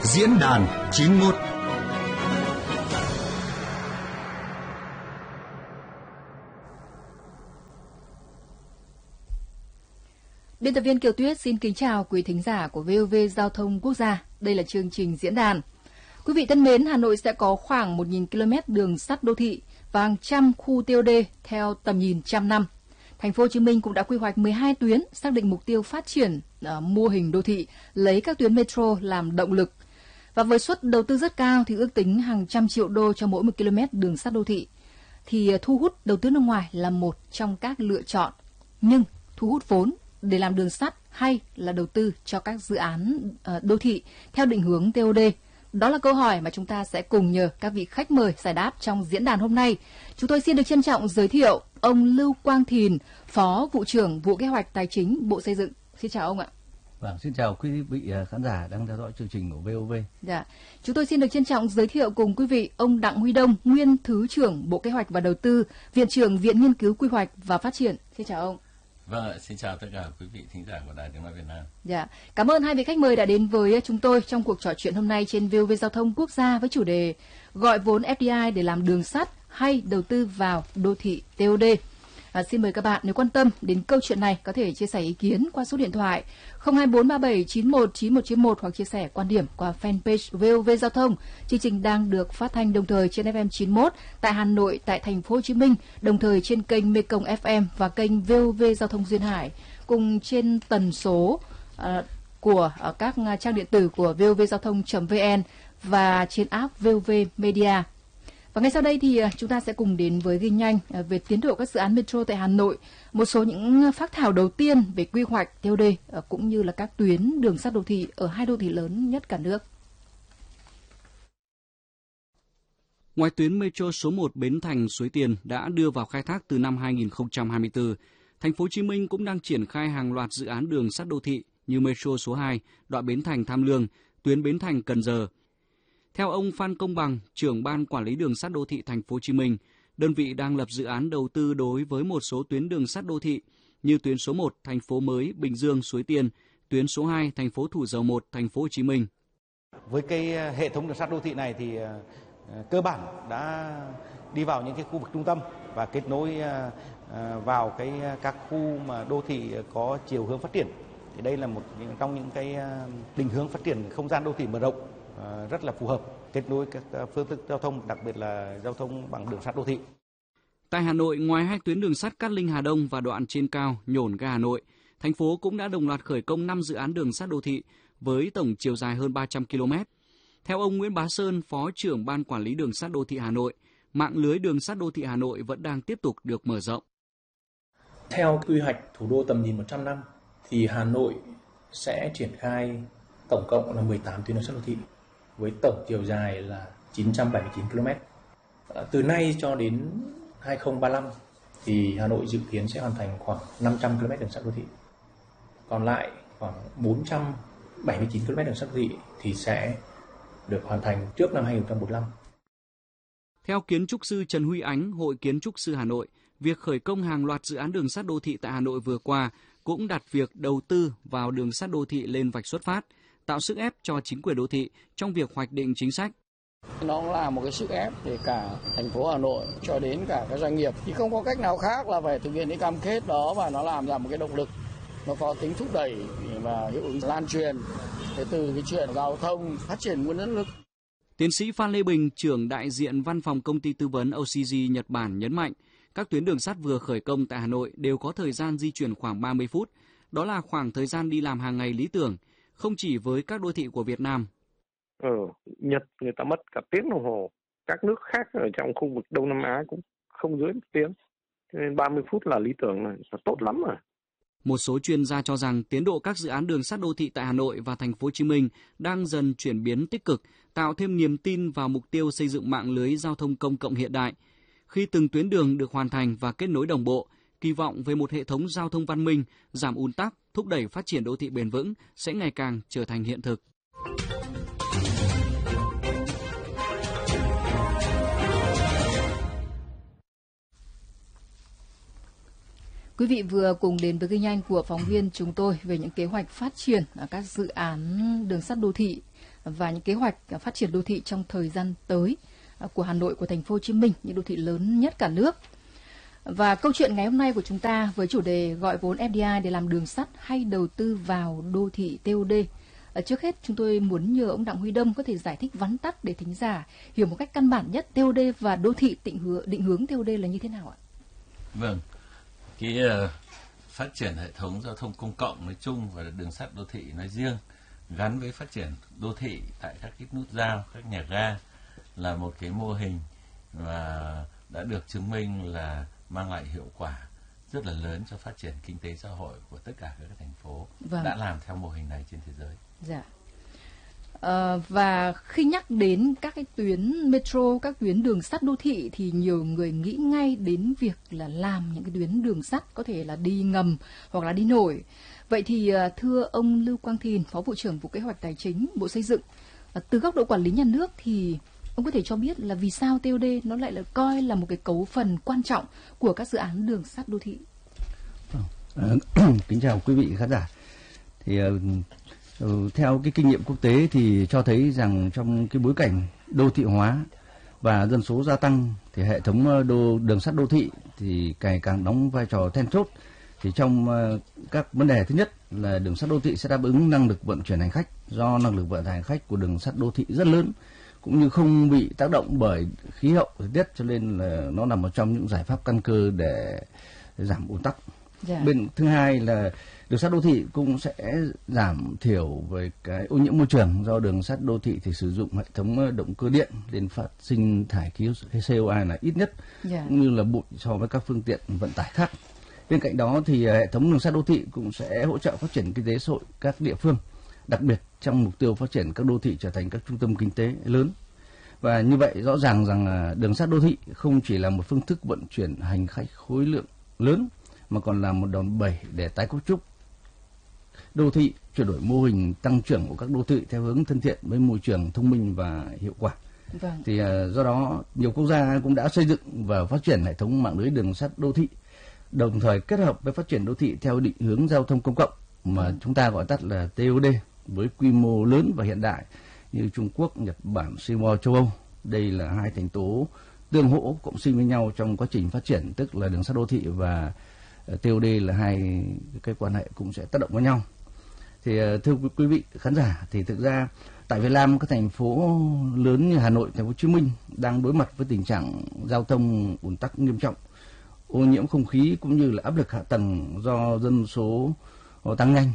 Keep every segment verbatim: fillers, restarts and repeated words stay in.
Diễn đàn chín mốt. Biên tập viên Kiều Tuyết xin kính chào quý thính giả của vê o vê Giao thông Quốc gia. Đây là chương trình diễn đàn. Quý vị thân mến, Hà Nội sẽ có khoảng một nghìn ki lô mét đường sắt đô thị và hàng trăm khu tê ô đê theo tầm nhìn trăm năm. Thành phố Hồ Chí Minh cũng đã quy hoạch mười hai tuyến, xác định mục tiêu phát triển uh, mô hình đô thị, lấy các tuyến metro làm động lực. Và với suất đầu tư rất cao thì ước tính hàng trăm triệu đô cho mỗi một km đường sắt đô thị. Thì uh, thu hút đầu tư nước ngoài là một trong các lựa chọn. Nhưng thu hút vốn để làm đường sắt hay là đầu tư cho các dự án uh, đô thị theo định hướng tê ô đê? Đó là câu hỏi mà chúng ta sẽ cùng nhờ các vị khách mời giải đáp trong diễn đàn hôm nay. Chúng tôi xin được trân trọng giới thiệu ông Lưu Quang Thìn, Phó Vụ trưởng Vụ Kế hoạch Tài chính Bộ Xây dựng. Xin chào ông ạ. Vâng, xin chào quý vị khán giả đang theo dõi chương trình của vê o vê. Dạ. Chúng tôi xin được trân trọng giới thiệu cùng quý vị ông Đặng Huy Đông, nguyên Thứ trưởng Bộ Kế hoạch và Đầu tư, Viện trưởng Viện Nghiên cứu Quy hoạch và Phát triển. Xin chào ông. Vâng, xin chào tất cả quý vị thính giả của Đài Tiếng nói Việt Nam. Dạ, cảm ơn hai vị khách mời đã đến với chúng tôi trong cuộc trò chuyện hôm nay trên vê o vê Giao thông Quốc gia với chủ đề gọi vốn ép đê i để làm đường sắt hay đầu tư vào đô thị tê ô đê. À, xin mời các bạn nếu quan tâm đến câu chuyện này có thể chia sẻ ý kiến qua số điện thoại không hai bốn ba bảy chín một chín một chín một hoặc chia sẻ quan điểm qua fanpage vê o vê Giao thông. Chương trình đang được phát thanh đồng thời trên ép em chín mốt tại Hà Nội, tại Thành phố Hồ Chí Minh, đồng thời trên kênh Mekong ép em và kênh vê o vê Giao thông Duyên Hải, cùng trên tần số uh, của uh, các trang điện tử của vê o vê giao thông chấm vê en và trên app vê o vê Media. Và ngay sau đây thì chúng ta sẽ cùng đến với ghi nhanh về tiến độ các dự án metro tại Hà Nội, một số những phác thảo đầu tiên về quy hoạch tê ô đê cũng như là các tuyến đường sắt đô thị ở hai đô thị lớn nhất cả nước. Ngoài tuyến metro số một Bến Thành Suối Tiên đã đưa vào khai thác từ năm hai nghìn không trăm hai mươi tư, Thành phố Hồ Chí Minh cũng đang triển khai hàng loạt dự án đường sắt đô thị như metro số hai đoạn Bến Thành Tham Lương, tuyến Bến Thành Cần Giờ. Theo ông Phan Công Bằng, trưởng ban quản lý đường sắt đô thị Thành phố Hồ Chí Minh, đơn vị đang lập dự án đầu tư đối với một số tuyến đường sắt đô thị như tuyến số một Thành phố Mới, Bình Dương, Suối Tiên, tuyến số hai Thành phố Thủ Dầu Một, Thành phố Hồ Chí Minh. Với cái hệ thống đường sắt đô thị này thì uh, cơ bản đã đi vào những cái khu vực trung tâm và kết nối uh, vào cái các khu mà đô thị có chiều hướng phát triển. Thì đây là một trong những cái định hướng phát triển không gian đô thị mở rộng rất là phù hợp, kết nối các phương thức giao thông, đặc biệt là giao thông bằng đường sắt đô thị. Tại Hà Nội, ngoài hai tuyến đường sắt Cát Linh Hà Đông và đoạn trên cao Nhổn ga Hà Nội, thành phố cũng đã đồng loạt khởi công năm dự án đường sắt đô thị với tổng chiều dài hơn ba trăm ki lô mét. Theo ông Nguyễn Bá Sơn, Phó trưởng Ban Quản lý Đường sắt Đô thị Hà Nội, mạng lưới đường sắt đô thị Hà Nội vẫn đang tiếp tục được mở rộng. Theo quy hoạch thủ đô tầm nhìn một trăm năm, thì Hà Nội sẽ triển khai tổng cộng là mười tám tuyến đường sắt đô thị với tổng chiều dài là chín trăm bảy mươi chín ki lô mét. Từ nay cho đến hai nghìn không trăm ba mươi lăm thì Hà Nội dự kiến sẽ hoàn thành khoảng năm trăm ki lô mét đường sắt đô thị. Còn lại khoảng bốn trăm bảy mươi chín ki lô mét đường sắt đô thị thì sẽ được hoàn thành trước năm hai nghìn không trăm bốn mươi lăm. Theo kiến trúc sư Trần Huy Ánh, Hội Kiến trúc sư Hà Nội, việc khởi công hàng loạt dự án đường sắt đô thị tại Hà Nội vừa qua cũng đặt việc đầu tư vào đường sắt đô thị lên vạch xuất phát, tạo sức ép cho chính quyền đô thị trong việc hoạch định chính sách. Nó là một cái sức ép để cả thành phố Hà Nội cho đến cả các doanh nghiệp. Thì không có cách nào khác là phải thực hiện cái cam kết đó và nó làm ra một cái động lực. Nó có tính thúc đẩy và hiệu ứng lan truyền từ cái chuyện giao thông phát triển nguồn nhân lực. Tiến sĩ Phan Lê Bình, trưởng đại diện văn phòng công ty tư vấn o xê giê Nhật Bản nhấn mạnh, các tuyến đường sắt vừa khởi công tại Hà Nội đều có thời gian di chuyển khoảng ba mươi phút. Đó là khoảng thời gian đi làm hàng ngày lý tưởng, không chỉ với các đô thị của Việt Nam. Ở Nhật người ta mất cả tiếng đồng hồ, các nước khác ở trong khu vực Đông Nam Á cũng không dưới một tiếng, cho nên ba mươi phút là lý tưởng rồi, là tốt lắm rồi. Một số chuyên gia cho rằng tiến độ các dự án đường sắt đô thị tại Hà Nội và Thành phố Hồ Chí Minh đang dần chuyển biến tích cực, tạo thêm niềm tin vào mục tiêu xây dựng mạng lưới giao thông công cộng hiện đại. Khi từng tuyến đường được hoàn thành và kết nối đồng bộ, kỳ vọng về một hệ thống giao thông văn minh, giảm ùn tắc, thúc đẩy phát triển đô thị bền vững sẽ ngày càng trở thành hiện thực. Quý vị vừa cùng đến với ghi nhanh của phóng viên chúng tôi về những kế hoạch phát triển các dự án đường sắt đô thị và những kế hoạch phát triển đô thị trong thời gian tới của Hà Nội, của thành phố Hồ Chí Minh, những đô thị lớn nhất cả nước. Và câu chuyện ngày hôm nay của chúng ta với chủ đề gọi vốn ép đê i để làm đường sắt hay đầu tư vào đô thị tê ô đê. Trước hết, chúng tôi muốn nhờ ông Đặng Huy Đông có thể giải thích vắn tắt để thính giả hiểu một cách căn bản nhất tê ô đê và đô thị định hướng, định hướng tê ô đê là như thế nào ạ? Vâng, cái uh, phát triển hệ thống giao thông công cộng nói chung và đường sắt đô thị nói riêng gắn với phát triển đô thị tại các cái nút giao, các nhà ga là một cái mô hình và đã được chứng minh là mang lại hiệu quả rất là lớn cho phát triển kinh tế xã hội của tất cả các thành phố vâng. đã làm theo mô hình này trên thế giới. Dạ. À, và khi nhắc đến các cái tuyến metro, các tuyến đường sắt đô thị thì nhiều người nghĩ ngay đến việc là làm những cái tuyến đường sắt có thể là đi ngầm hoặc là đi nổi. Vậy thì thưa ông Lưu Quang Thìn, Phó Vụ trưởng Vụ Kế hoạch Tài chính, Bộ Xây dựng, từ góc độ quản lý nhà nước thì ông có thể cho biết là vì sao tê ô đê nó lại là coi là một cái cấu phần quan trọng của các dự án đường sắt đô thị? À, kính chào quý vị khán giả. Thì uh, theo cái kinh nghiệm quốc tế thì cho thấy rằng trong cái bối cảnh đô thị hóa và dân số gia tăng thì hệ thống đô, đường sắt đô thị thì ngày càng đóng vai trò then chốt. Thì trong uh, các vấn đề, thứ nhất là đường sắt đô thị sẽ đáp ứng năng lực vận chuyển hành khách, do năng lực vận tải hành khách của đường sắt đô thị rất lớn, cũng như không bị tác động bởi khí hậu thời tiết, cho nên là nó nằm ở trong những giải pháp căn cơ để giảm ùn tắc. Yeah. Bên thứ hai là đường sắt đô thị cũng sẽ giảm thiểu về cái ô nhiễm môi trường, do đường sắt đô thị thì sử dụng hệ thống động cơ điện nên phát sinh thải khí xê o hai là ít nhất, yeah. cũng như là bụi so với các phương tiện vận tải khác. Bên cạnh đó thì hệ thống đường sắt đô thị cũng sẽ hỗ trợ phát triển kinh tế xã hội các địa phương, đặc biệt trong mục tiêu phát triển các đô thị trở thành các trung tâm kinh tế lớn. Và như vậy rõ ràng rằng đường sắt đô thị không chỉ là một phương thức vận chuyển hành khách khối lượng lớn, mà còn là một đòn bẩy để tái cấu trúc đô thị, chuyển đổi mô hình tăng trưởng của các đô thị theo hướng thân thiện với môi trường, thông minh và hiệu quả. Vâng. Thì do đó nhiều quốc gia cũng đã xây dựng và phát triển hệ thống mạng lưới đường sắt đô thị, đồng thời kết hợp với phát triển đô thị theo định hướng giao thông công cộng mà ừ. chúng ta gọi tắt là tê ô đê, với quy mô lớn và hiện đại như Trung Quốc, Nhật Bản, Singapore, châu Âu. Đây là hai thành tố tương hỗ cộng sinh với nhau trong quá trình phát triển, tức là đường sắt đô thị và tê ô đê là hai cái quan hệ cũng sẽ tác động với nhau. Thì thưa quý vị khán giả, thì thực ra tại Việt Nam, các thành phố lớn như Hà Nội, thành phố Hồ Chí Minh đang đối mặt với tình trạng giao thông ùn tắc nghiêm trọng, ô nhiễm không khí cũng như là áp lực hạ tầng do dân số tăng nhanh.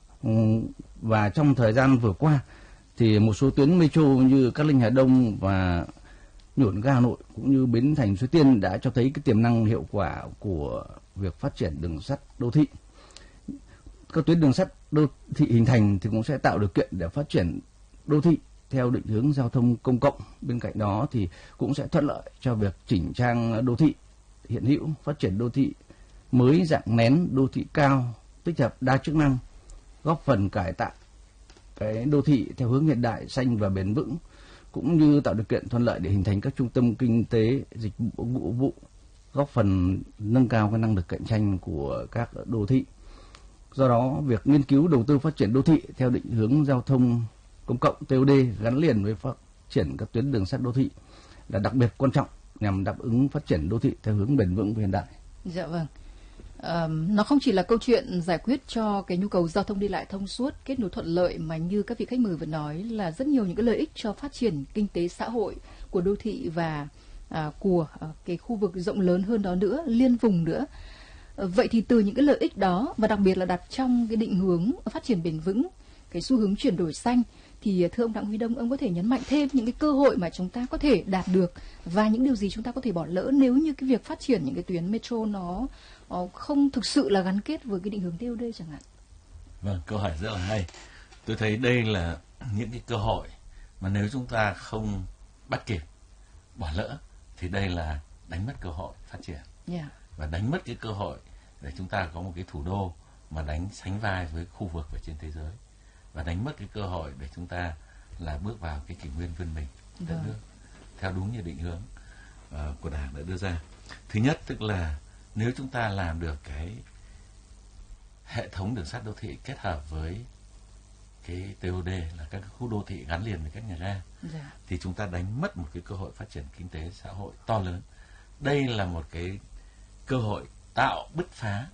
Và trong thời gian vừa qua thì một số tuyến metro như Cát Linh Hà Đông và Nhổn ga Hà Nội cũng như Bến Thành Suối Tiên đã cho thấy cái tiềm năng hiệu quả của việc phát triển đường sắt đô thị. Các tuyến đường sắt đô thị hình thành thì cũng sẽ tạo điều kiện để phát triển đô thị theo định hướng giao thông công cộng. Bên cạnh đó thì cũng sẽ thuận lợi cho việc chỉnh trang đô thị hiện hữu, phát triển đô thị mới dạng nén, đô thị cao, tích hợp đa chức năng, góp phần cải tạo cái đô thị theo hướng hiện đại, xanh và bền vững, cũng như tạo điều kiện thuận lợi để hình thành các trung tâm kinh tế, dịch vụ vụ, góp phần nâng cao cái năng lực cạnh tranh của các đô thị. Do đó, việc nghiên cứu đầu tư phát triển đô thị theo định hướng giao thông công cộng tê ô đê gắn liền với phát triển các tuyến đường sắt đô thị là đặc biệt quan trọng nhằm đáp ứng phát triển đô thị theo hướng bền vững và hiện đại. Dạ vâng. À, nó không chỉ là câu chuyện giải quyết cho cái nhu cầu giao thông đi lại thông suốt, kết nối thuận lợi, mà như các vị khách mời vừa nói là rất nhiều những cái lợi ích cho phát triển kinh tế xã hội của đô thị và à, của à, cái khu vực rộng lớn hơn đó nữa, liên vùng nữa. À, vậy thì từ những cái lợi ích đó và đặc biệt là đặt trong cái định hướng phát triển bền vững, cái xu hướng chuyển đổi xanh, thì thưa ông Đặng Huy Đông, ông có thể nhấn mạnh thêm những cái cơ hội mà chúng ta có thể đạt được và những điều gì chúng ta có thể bỏ lỡ nếu như cái việc phát triển những cái tuyến metro nó, nó không thực sự là gắn kết với cái định hướng tê ô đê chẳng hạn. Vâng, câu hỏi rất là hay. Tôi thấy đây là những cái cơ hội mà nếu chúng ta không bắt kịp, bỏ lỡ thì đây là đánh mất cơ hội phát triển. Yeah. Và đánh mất cái cơ hội để chúng ta có một cái thủ đô mà đánh sánh vai với khu vực và trên thế giới, và đánh mất cái cơ hội để chúng ta là bước vào cái kỷ nguyên vươn mình đất vâng. nước theo đúng như định hướng uh, của Đảng đã đưa ra. Thứ nhất, tức là nếu chúng ta làm được cái hệ thống đường sắt đô thị kết hợp với cái tê ô đê là các khu đô thị gắn liền với các nhà ga, dạ. thì chúng ta đánh mất một cái cơ hội phát triển kinh tế xã hội to lớn. Đây là một cái cơ hội tạo bứt phá